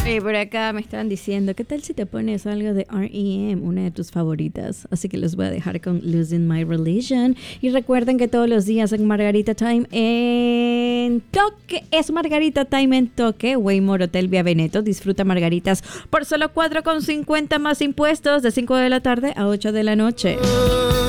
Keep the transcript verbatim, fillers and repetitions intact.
Oye, por acá me están diciendo, ¿qué tal si te pones algo de R E M, una de tus favoritas? Así que los voy a dejar con Losing My Religion. Y recuerden que todos los días en Margarita Time en Toque, es Margarita Time en Toque, Waymore Hotel Via Veneto. Disfruta margaritas por solo cuatro con cincuenta más impuestos de cinco de la tarde a ocho de la noche.